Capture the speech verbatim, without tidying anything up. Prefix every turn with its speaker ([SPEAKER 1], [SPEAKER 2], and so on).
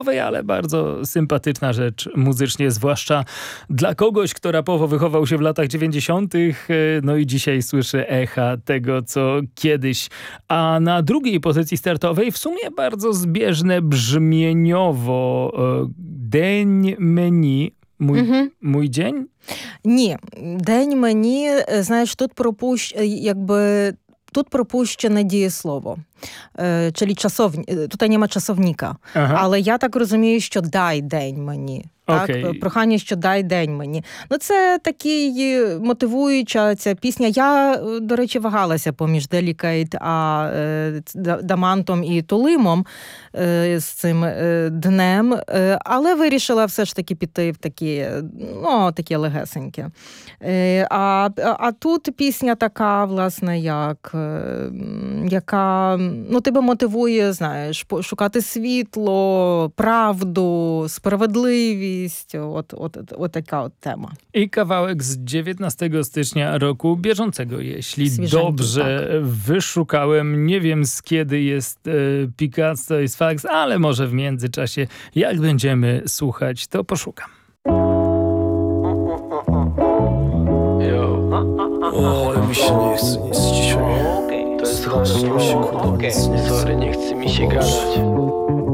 [SPEAKER 1] ale bardzo sympatyczna rzecz muzycznie, zwłaszcza dla kogoś, kto rapowo wychował się w latach dziewięćdziesiątych, no i dzisiaj słyszy echa tego, co kiedyś. A na drugiej pozycji startowej w sumie bardzo zbieżne brzmieniowo День мені. Mój, mhm. mój dzień?
[SPEAKER 2] Ні, день мені, знаєш, тут пропущ, якби тут пропущене дієслово. Czyli czasownik, tutaj nie ma czasownika. Aha. Ale ja tak розумію, що дай день мені. Так? Okay. Прохання, що дай день мені. Ну, це такий мотивуюча ця пісня. Я, до речі, вагалася поміж Delicate, а е, Дамантом і Тулимом е, з цим е, днем, е, але вирішила все ж таки піти в такі, ну, такі легесенькі. Е, а, а тут пісня така, власне, як, е, яка, ну, тебе мотивує, знаєш, шукати світло, правду, справедливість. От, от, от taka od tema.
[SPEAKER 1] I kawałek z dziewiętnastego stycznia roku bieżącego, jeśli Świeżenki, dobrze tak. wyszukałem. Nie wiem, z kiedy jest e, Picasso i Sfax, ale może w międzyczasie, jak będziemy słuchać, to poszukam.
[SPEAKER 3] O, ale mi się nie chce nic dzisiaj.
[SPEAKER 4] To jest chore, mi się kurwa nic nie chce. Sorry, nie chce mi się gadać.